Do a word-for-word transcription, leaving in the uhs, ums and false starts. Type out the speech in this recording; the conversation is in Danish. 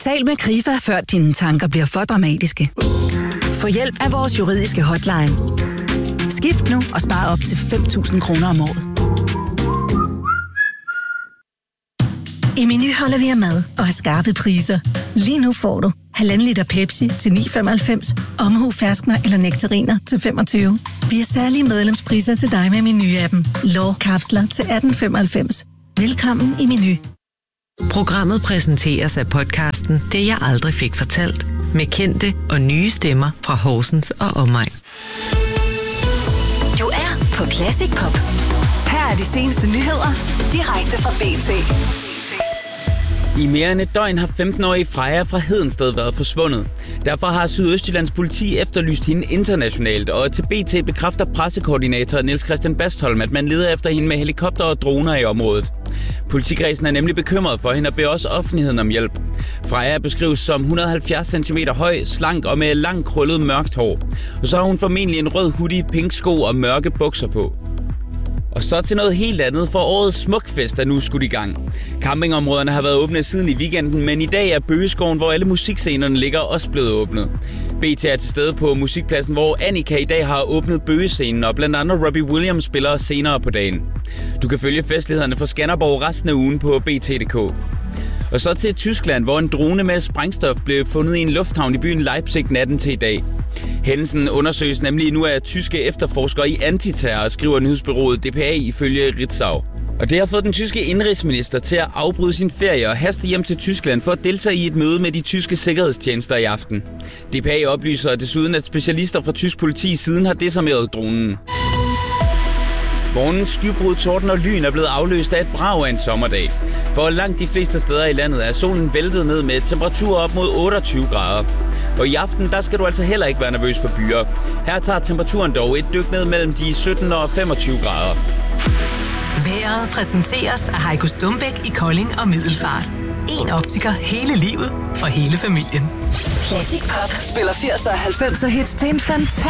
Tal med Krifa, før dine tanker bliver for dramatiske. Få hjælp af vores juridiske hotline. Skift nu og spar op til fem tusind kroner om året. I Meny holder vi af mad og har skarpe priser. Lige nu får du halvanden liter Pepsi til ni femoghalvfems, Omhu ferskner eller nektariner til femogtyve. Vi har særlige medlemspriser til dig med Meny-appen. Lårkapsler til atten femoghalvfems. Velkommen i Meny. Programmet præsenteres af podcasten Det jeg aldrig fik fortalt, med kendte og nye stemmer fra Horsens og omegn. Du er på Classic Pop. Her er de seneste nyheder, direkte fra B T. I mere end et døgn har femten-årige Freja fra Hedensted været forsvundet. Derfor har Sydøstjyllands politi efterlyst hende internationalt, og til B T bekræfter pressekoordinator Niels Christian Bastholm, at man leder efter hende med helikopter og droner i området. Politikredsen er nemlig bekymret for hende og beder også offentligheden om hjælp. Freja beskrives som et hundrede og halvfjerds centimeter høj, slank og med langt krøllet mørkt hår. Og så har hun formentlig en rød hoodie, pink sko og mørke bukser på. Og så til noget helt andet, for årets Smukfest er nu skudt i gang. Campingområderne har været åbne siden i weekenden, men i dag er Bøgeskoven, hvor alle musikscenerne ligger, også blevet åbnet. B T er til stede på musikpladsen, hvor Annika i dag har åbnet Bøgescenen, og blandt andet Robbie Williams spiller senere på dagen. Du kan følge festlighederne fra Skanderborg resten af ugen på B T punktum d k. Og så til Tyskland, hvor en drone med sprængstof blev fundet i en lufthavn i byen Leipzig natten til i dag. Hændelsen undersøges nemlig nu af tyske efterforskere i antiterror, skriver nyhedsbureauet D P A ifølge Ritzau. Og det har fået den tyske indrigsminister til at afbryde sin ferie og haste hjem til Tyskland for at deltage i et møde med de tyske sikkerhedstjenester i aften. D P A oplyser desuden, at specialister fra tysk politi siden har desarmeret dronen. Morgens skybrud, torden og lyn er blevet afløst af et brag af en sommerdag. For langt de fleste steder i landet er solen væltet ned med temperaturer op mod otteogtyve grader. Og i aften, der skal du altså heller ikke være nervøs for byer. Her tager temperaturen dog et dyk ned mellem de sytten og femogtyve grader. Vejret præsenteres af Heiko Stumbæk i Kolding og Middelfart. En optiker hele livet for hele familien. Classic Pop spiller firserne og halvfemserne hits til en fantastisk